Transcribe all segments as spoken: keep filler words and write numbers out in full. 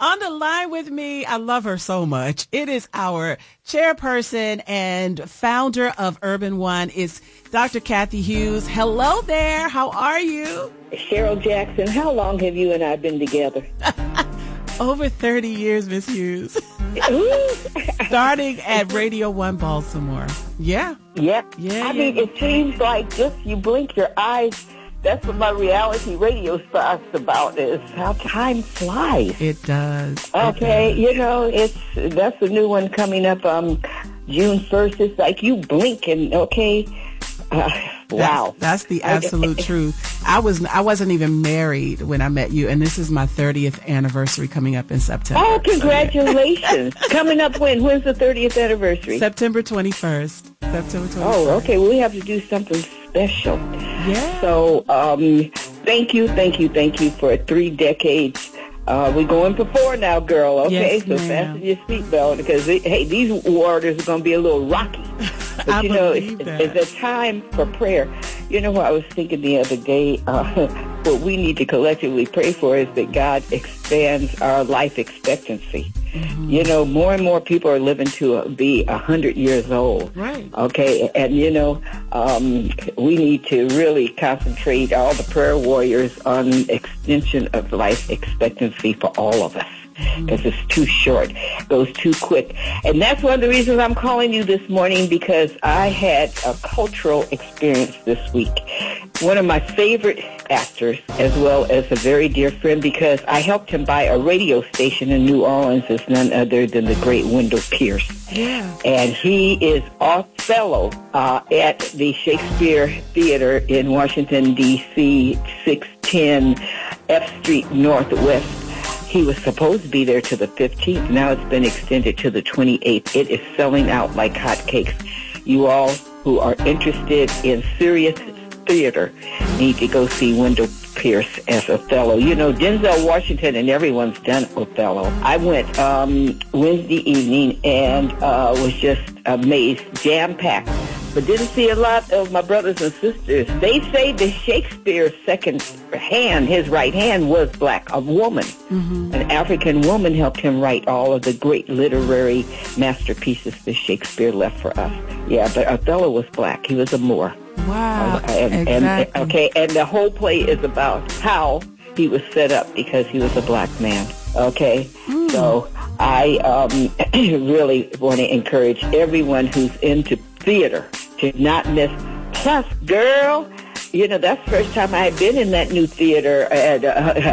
On the line with me, I love her so much. It is our chairperson and founder of Urban One. It's Doctor Cathy Hughes. Hello there. How are you? Cheryl Jackson, how long have you and I been together? Over thirty years, Miss Hughes. Starting at Radio One Baltimore. Yeah. Yep. Yeah. I yeah. mean, it seems like just you blink your eyes. That's what my reality radio starts about, is how time flies. It does. Okay, it does. You know, it's that's a new one coming up um, June first. It's like you blink and, okay, uh, wow. That's, that's the absolute truth. I, was, I wasn't even married when I met you, and this is my thirtieth anniversary coming up in September. Oh, congratulations. Coming up when? When's the thirtieth anniversary? September twenty-first. September twenty-first. Oh, okay. Well, we have to do something special. Yeah. So, um, thank you, thank you, thank you for three decades. Uh, we're going for four now, girl. Okay, yes, so fasten your seatbelt because it, hey, these waters are going to be a little rocky. But I you know, believe it's, that. it's a time for prayer. You know what I was thinking the other day? Uh, what we need to collectively pray for is that God expands our life expectancy. Mm-hmm. You know, more and more people are living to uh, be a hundred years old. Right. Okay, and you know, um, we need to really concentrate all the prayer warriors on extension of life expectancy for all of us. Because mm-hmm. it's too short, goes too quick. And that's one of the reasons I'm calling you this morning, because I had a cultural experience this week. One of my favorite actors, as well as a very dear friend, because I helped him buy a radio station in New Orleans, is none other than the great Wendell Pierce. Yeah. And he is Othello uh, at the Shakespeare Theater in Washington, D C, six ten F Street Northwest. He was supposed to be there to the fifteenth. Now it's been extended to the twenty-eighth. It is selling out like hotcakes. You all who are interested in serious theater need to go see Wendell Pierce as Othello. You know, Denzel Washington and everyone's done Othello. I went um, Wednesday evening and uh, was just amazed, jam-packed. But didn't see a lot of my brothers and sisters. They say that Shakespeare's second hand, his right hand, was black, a woman. Mm-hmm. An African woman helped him write all of the great literary masterpieces that Shakespeare left for us. Yeah, but Othello was black. He was a Moor. Wow. Uh, and, exactly. and, okay, and the whole play is about how he was set up because he was a black man. Okay, mm. So I um, really want to encourage everyone who's into theater to not miss. Plus, girl, you know, that's the first time I had been in that new theater at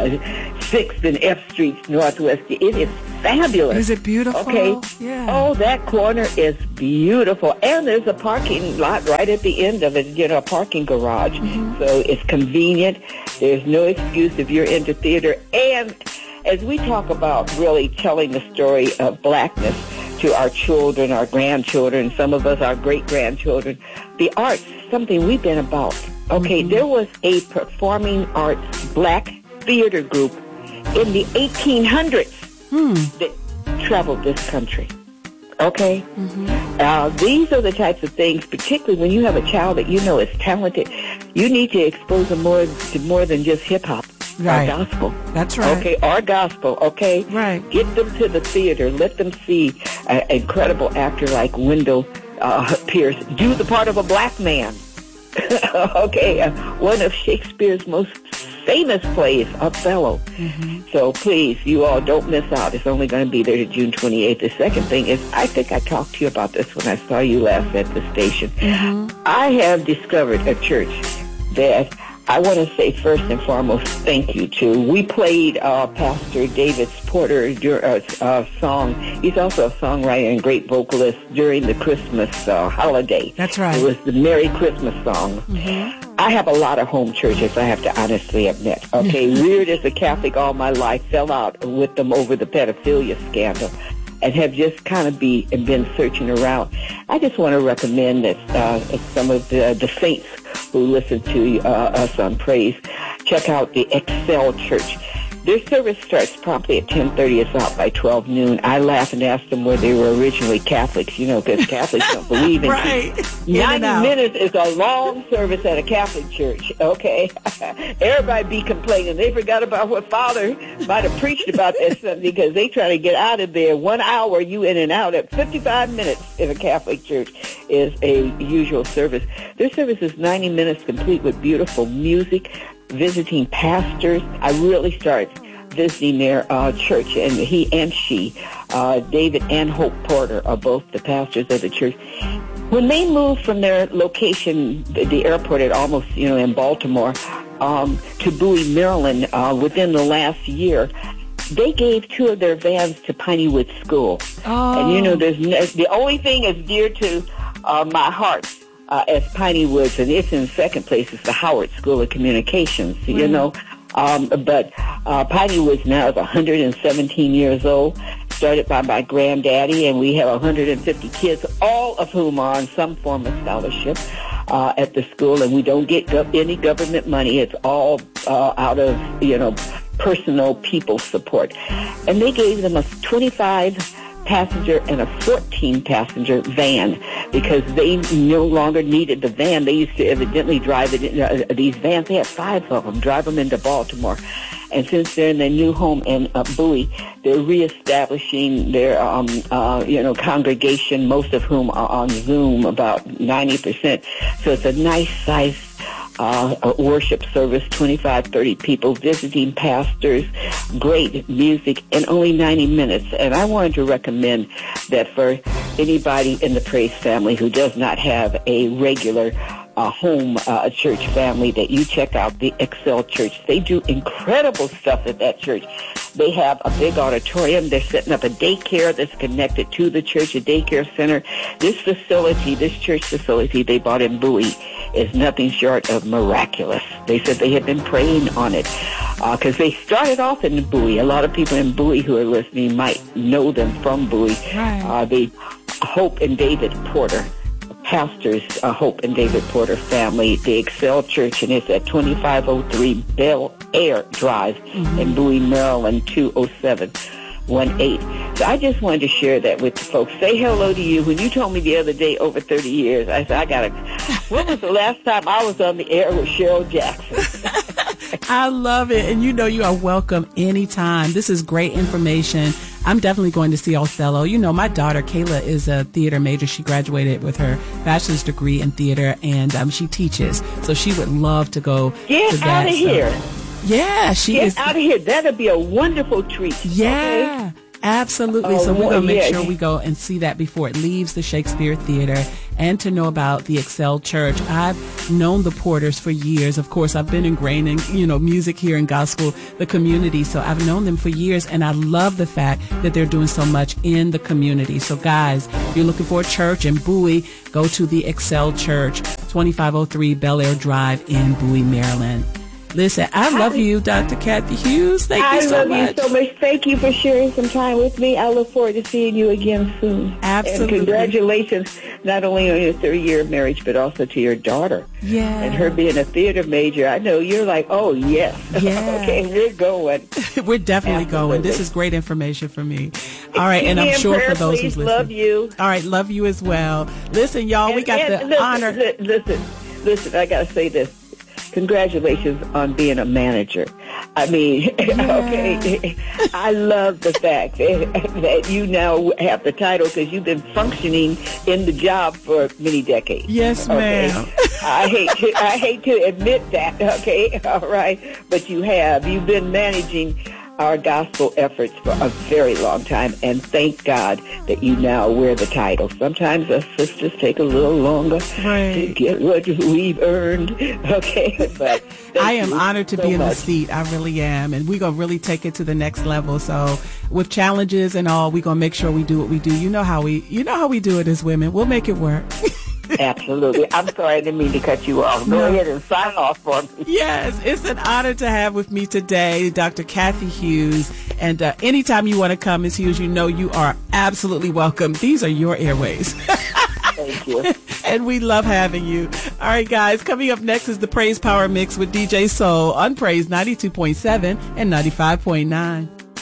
uh, sixth and F Street Northwest. It is fabulous. Is it beautiful? Okay. Yeah. Oh, that corner is beautiful. And there's a parking lot right at the end of it, you know, a parking garage. Mm-hmm. So it's convenient. There's no excuse if you're into theater. And as we talk about really telling the story of blackness to our children, our grandchildren, some of us our great-grandchildren, the arts, something we've been about. Okay, mm-hmm. There was a performing arts black theater group in the eighteen hundreds hmm. that traveled this country. Okay? Mm-hmm. Uh, these are the types of things, particularly when you have a child that you know is talented, you need to expose them more to more than just hip-hop. Right. Our gospel. That's right. Okay, our gospel, okay? Right. Get them to the theater. Let them see an incredible actor like Wendell uh, Pierce do the part of a black man. Okay, uh, one of Shakespeare's most famous plays, Othello. Mm-hmm. So please, you all don't miss out. It's only going to be there to June twenty-eighth. The second thing is, I think I talked to you about this when I saw you last at the station. Mm-hmm. I have discovered a church that I want to say first and foremost thank you to. We played uh, Pastor David Porter uh, uh, song. He's also a songwriter and great vocalist during the Christmas uh, holiday. That's right. It was the Merry Christmas song. Mm-hmm. I have a lot of home churches, I have to honestly admit. Okay, reared as a Catholic all my life, fell out with them over the pedophilia scandal, and have just kind of be been searching around. I just want to recommend that uh, some of the, the saints who listen to uh, us on Praise check out the Excel Church. Their service starts promptly at ten thirty. It's out by twelve noon. I laugh and ask them where they were originally Catholics, you know, because Catholics don't believe in right. ninety minutes is a long service at a Catholic church, okay? Everybody be complaining. They forgot about what Father might have preached about that Sunday because they try to get out of there. One hour, you in and out at fifty-five minutes in a Catholic church is a usual service. Their service is ninety minutes complete with beautiful music, visiting pastors. I really started visiting their uh, church, and he and she, uh, David and Hope Porter, are both the pastors of the church. When they moved from their location, the, the airport at almost, you know, in Baltimore, um, to Bowie, Maryland, uh, within the last year, they gave two of their vans to Pineywood School. Oh. And, you know, there's no, the only thing that's dear to uh, my heart uh, as Pineywood's, and it's in second place, is the Howard School of Communications, mm. you know. Um, but uh, Pineywood's now is one hundred seventeen years old, started by my granddaddy, and we have one hundred fifty kids, all of whom are on some form of scholarship uh, at the school, and we don't get go- any government money. It's all uh, out of, you know, personal people support. And they gave them a twenty-five passenger and a fourteen passenger van because they no longer needed the van. They used to evidently drive it in, uh, these vans. They had five of them, drive them into Baltimore. And since they're in their new home in uh, Bowie, they're reestablishing their, um, uh, you know, congregation, most of whom are on Zoom, about ninety percent. So it's a nice size Uh, a worship service, twenty-five, thirty people, visiting pastors, great music, and only ninety minutes. And I wanted to recommend that for anybody in the Praise family who does not have a regular uh, home uh, church family, that you check out the Excel Church. They do incredible stuff at that church. They have a big auditorium. They're setting up a daycare that's connected to the church, a daycare center. This facility, this church facility they bought in Bowie, is nothing short of miraculous. They said they had been praying on it because uh, they started off in Bowie. A lot of people in Bowie who are listening might know them from Bowie. Right. Uh, the Hope and David Porter pastors, uh, Hope and David Porter family, the Excel Church, and it's at twenty-five oh three Bel Air Drive mm-hmm. in Bowie, Maryland, two oh seven one eight. So I just wanted to share that with the folks. Say hello to you. When you told me the other day, over thirty years, I said, I got to, when was the last time I was on the air with Cheryl Jackson? I love it. And you know you are welcome anytime. This is great information. I'm definitely going to see Othello. You know, my daughter, Kayla, is a theater major. She graduated with her bachelor's degree in theater, and um, she teaches. So she would love to go Get to that. out of here. Yeah, she Get is. Get out of here. That'll be a wonderful treat. Yeah. Okay? Absolutely. Oh, so we're going to make yeah. sure we go and see that before it leaves the Shakespeare Theater, and to know about the Excel Church. I've known the Porters for years. Of course, I've been ingrained in, you know, music here in gospel, the community. So I've known them for years, and I love the fact that they're doing so much in the community. So guys, if you're looking for a church in Bowie, go to the Excel Church, twenty-five oh three Bel Air Drive in Bowie, Maryland. Listen, I love you, Doctor Cathy Hughes. Thank you so much. I love you so much. Thank you for sharing some time with me. I look forward to seeing you again soon. Absolutely. And congratulations, not only on your third year of marriage, but also to your daughter. Yeah. And her being a theater major. I know you're like, oh, yes. Yeah. Okay, we're going. We're definitely Absolutely. going. This is great information for me. All right, and I'm Keep me in sure prayer, for those please. who's listening. Love you. All right, love you as well. Listen, y'all, And, we got and the listen, honor. li- Listen, listen, I got to say this. Congratulations on being a manager. I mean, Yeah. okay, I love the fact that, that you now have the title because you've been functioning in the job for many decades. Yes, okay? ma'am. I hate to, I hate to admit that, okay, all right, but you have. You've been managing our gospel efforts for a very long time, and thank God that you now wear the title. Sometimes us sisters take a little longer Right. to get what we've earned, okay? But I am honored to so be in the much. seat. I really am. And we're going to really take it to the next level. So with challenges and all, we're going to make sure we do what we do. You know how we, you know how we do it as women. We'll make it work. Absolutely. I'm sorry, I didn't mean to cut you off. Go No. ahead and sign off for me. Yes, it's an honor to have with me today Doctor Cathy Hughes. And uh, anytime you want to come, Miz Hughes, you know you are absolutely welcome. These are your airways. Thank you. And we love having you. All right, guys, coming up next is the Praise Power Mix with D J Soul on Praise ninety-two point seven and ninety-five point nine.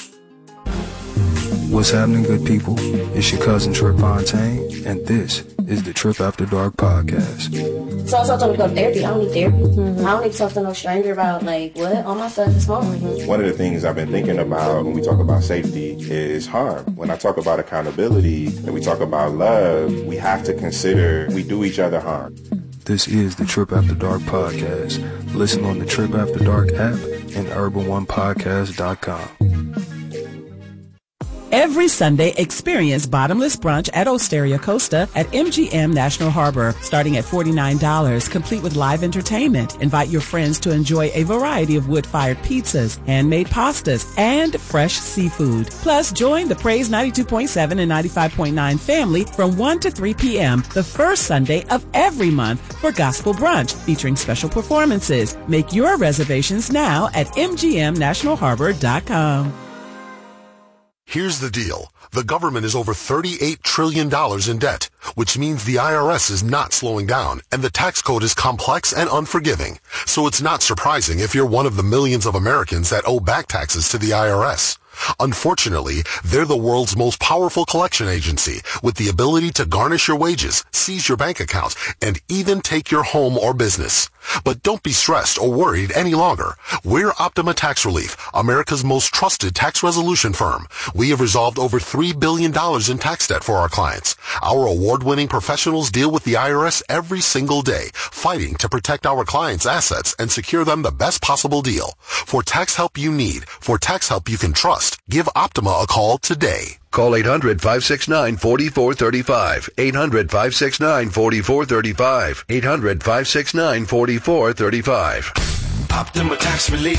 What's happening, good people? It's your cousin Trip Fontaine, and this is the Trip After Dark podcast. So I told him to go to therapy. I don't need therapy. Mm-hmm. I don't need to talk to no stranger about, like, what? All my stuff is home. Mm-hmm. One of the things I've been thinking about when we talk about safety is harm. When I talk about accountability and we talk about love, we have to consider we do each other harm. This is the Trip After Dark podcast. Listen on the Trip After Dark app and urban one podcast dot com. Every Sunday, experience bottomless brunch at Osteria Costa at M G M National Harbor, starting at forty-nine dollars, complete with live entertainment. Invite your friends to enjoy a variety of wood-fired pizzas, handmade pastas, and fresh seafood. Plus, join the Praise ninety-two point seven and ninety-five point nine family from one to three p.m. the first Sunday of every month for Gospel Brunch, featuring special performances. Make your reservations now at M G M national harbor dot com. Here's the deal. The government is over thirty-eight trillion dollars in debt, which means the I R S is not slowing down, and the tax code is complex and unforgiving. So it's not surprising if you're one of the millions of Americans that owe back taxes to the I R S. Unfortunately, they're the world's most powerful collection agency, with the ability to garnish your wages, seize your bank accounts, and even take your home or business. But don't be stressed or worried any longer. We're Optima Tax Relief, America's most trusted tax resolution firm. We have resolved over three billion dollars in tax debt for our clients. Our award-winning professionals deal with the I R S every single day, fighting to protect our clients' assets and secure them the best possible deal. For tax help you need, for tax help you can trust, give Optima a call today. Call eight hundred, five six nine, four four three five. eight hundred, five six nine, four four three five. eight hundred, five six nine, four four three five. Optima Tax Relief.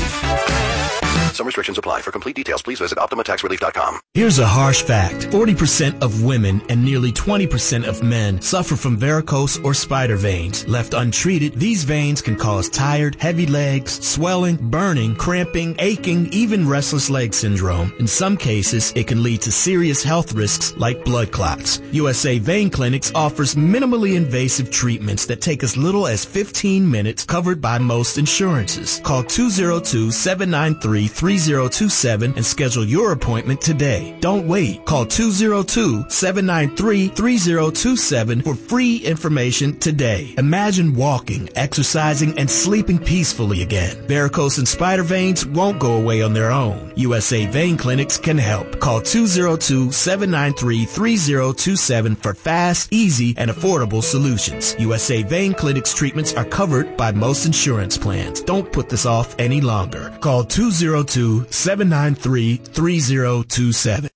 Some restrictions apply. For complete details, please visit optima tax relief dot com. Here's a harsh fact. forty percent of women and nearly twenty percent of men suffer from varicose or spider veins. Left untreated, these veins can cause tired, heavy legs, swelling, burning, cramping, aching, even restless leg syndrome. In some cases, it can lead to serious health risks like blood clots. U S A Vein Clinics offers minimally invasive treatments that take as little as fifteen minutes, covered by most insurances. Call two oh two, seven nine three, three oh two seven and schedule your appointment today. Don't wait. Call two oh two, seven nine three, three oh two seven for free information today. Imagine walking, exercising, and sleeping peacefully again. Varicose and spider veins won't go away on their own. U S A Vein Clinics can help. Call two oh two, seven nine three, three oh two seven for fast, easy, and affordable solutions. U S A Vein Clinics treatments are covered by most insurance plans. Don't put this off any longer. Call two oh two, seven nine three, three oh two seven.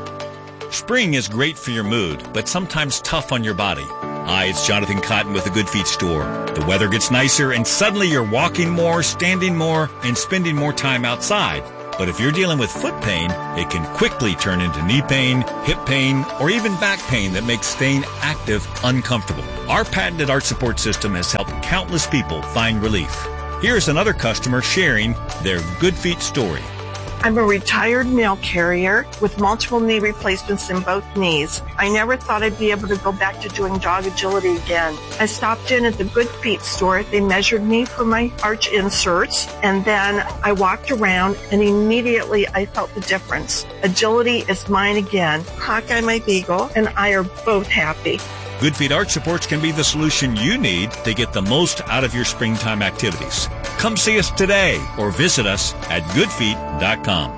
Spring is great for your mood, but sometimes tough on your body. Hi, it's Jonathan Cotton with the Good Feet store. The weather gets nicer and suddenly you're walking more, standing more, and spending more time outside. But if you're dealing with foot pain, it can quickly turn into knee pain, hip pain, or even back pain that makes staying active uncomfortable. Our patented arch support system has helped countless people find relief. Here's another customer sharing their Good Feet story. I'm a retired mail carrier with multiple knee replacements in both knees. I never thought I'd be able to go back to doing dog agility again. I stopped in at the Good Feet store. They measured me for my arch inserts, and then I walked around, and immediately I felt the difference. Agility is mine again. Hawkeye, my beagle, and I are both happy. Good Feet Arch Supports can be the solution you need to get the most out of your springtime activities. Come see us today or visit us at good feet dot com.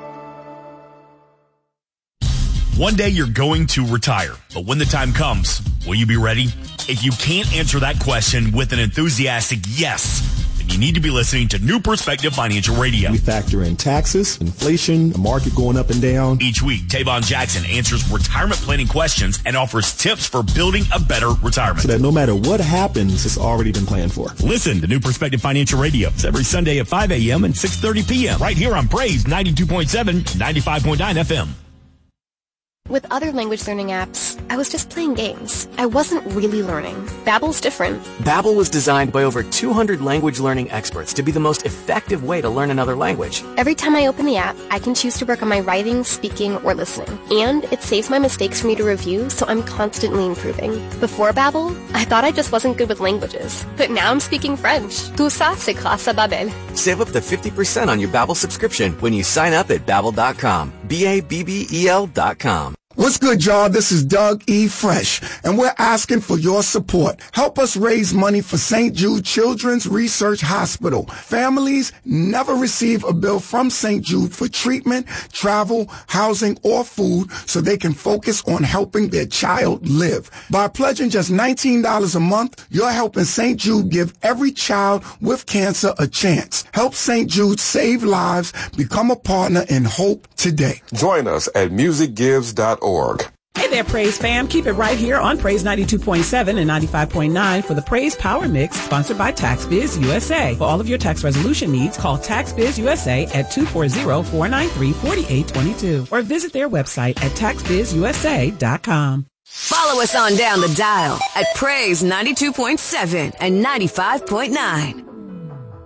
One day you're going to retire, but when the time comes, will you be ready? If you can't answer that question with an enthusiastic yes, then you need to be listening to New Perspective Financial Radio. We factor in taxes, inflation, the market going up and down. Each week, Tavon Jackson answers retirement planning questions and offers tips for building a better retirement. So that no matter what happens, it's already been planned for. Listen to New Perspective Financial Radio. It's every Sunday at five a.m. and six thirty p.m. right here on Praise ninety-two point seven, ninety-five point nine F M. With other language learning apps, I was just playing games. I wasn't really learning. Babbel's different. Babbel was designed by over two hundred language learning experts to be the most effective way to learn another language. Every time I open the app, I can choose to work on my writing, speaking, or listening. And it saves my mistakes for me to review, so I'm constantly improving. Before Babbel, I thought I just wasn't good with languages. But now I'm speaking French. Tout ça, c'est grâce à Babbel. Save up to fifty percent on your Babbel subscription when you sign up at Babbel dot com. B A B B E L dot com. What's good, y'all? This is Doug E. Fresh, and we're asking for your support. Help us raise money for Saint Jude Children's Research Hospital. Families never receive a bill from Saint Jude for treatment, travel, housing, or food so they can focus on helping their child live. By pledging just nineteen dollars a month, you're helping Saint Jude give every child with cancer a chance. Help Saint Jude save lives. Become a partner in hope today. Join us at music gives dot org. Hey there, Praise fam. Keep it right here on Praise ninety-two point seven and ninety-five point nine for the Praise Power Mix, sponsored by TaxBiz U S A. For all of your tax resolution needs, call TaxBiz U S A at two four zero, four nine three, four eight two two or visit their website at tax biz u s a dot com. Follow us on down the dial at Praise ninety-two point seven and ninety-five point nine.